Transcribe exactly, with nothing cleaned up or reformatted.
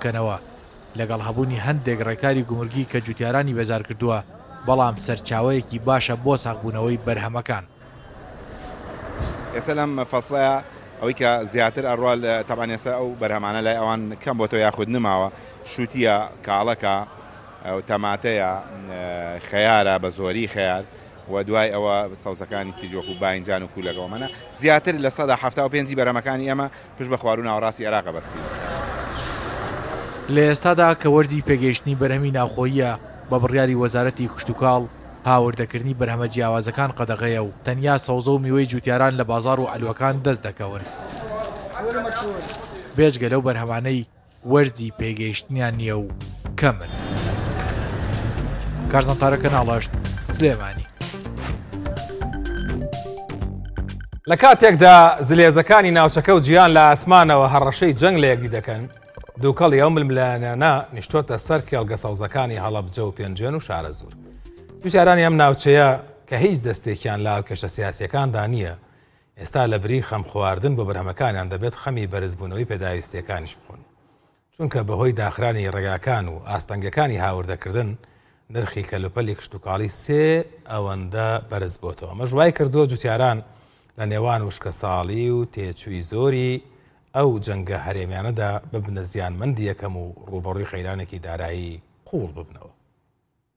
بکەنەوە لەگەڵ هەبوونی هەندێک ڕێکاری گومرگی کە جوتیارانی بێزار کردووە بەڵام سەرچاوەیەکی باشە بۆ ساغبوونەوەی بەرهەمەکان. ئێستا لەم فەسڵەیە ئەوەی کە زیاتر ئەڕوال تەبان ئێستا ئەو بەرهەمانە لای ئەوان کەم بۆ تۆ یاخود نماوە شووتیە کاڵەکە تەماتەیە خەیارە بە زۆری خەیار و دوای ئەوە سەوزەکانی تیجۆک و باینجان و کولەکەوەمەە زیاتر لە سەدا هەفتە و پێنجی بەرهەمەکانی ئێمە پشت بە خواردن ناوەڕاستی عێراق بەستی. لە ئێستادا کە وەرزی پێگەیشتنی بەرهەمی ناوخۆییە بە بڕیاری وەزارەتی کشتتوکاڵ هاوردەکردنی بەرهەمە جیاوازەکان قەدەغەیە و تەنیا سەوزە و میوەی جوتیاران لە بازار و ئەلوەکان دەست دەکەون. بێجگە لەو بەرهەمانەی وەرزی پێگەیشتنیان نییە و کەمن. کارزانتارەکە ناڵاشت سلێمانی. لە کاتێکدا زلێزەکانی ناوچەکە و جیان لە ئاسمانەوە هەڕەشەی جەنگ لە یەکدی دەکەن دووکەڵی ئەو ململانانە نیشتۆتە سەر کێڵگە سەوزەکانی هەڵەبجە و پێنجێن و شارە زۆر. جوتیارانی ئەم ناوچەیە کە هیچ دەستێکیان لاو کێشە سیاسیەکاندا نییە ئێستا لە بری خەم خواردن بۆ بەرهەمەکانیان دەبێت خەمی بەرزبوونەوەی پێداویستیەکانیش بخۆن چونکە بەهۆی داخرانی ڕێگاکان و ئاستەنگەکانی هاوردەکردن نرخی کەلوپەلی کشتتوکاڵی سێ ئەوەندە بەرز بۆتەوە. مەژوای کردووە جوتیاران لە نێوان وشکە ساڵی و تێچووی زۆری ئەو جەنگە هەرێمیانەدا ببنە زیانمەندی یەکەم و ڕوبەڕووی خەیرانێکی دارایی قوڵ ببنەوە.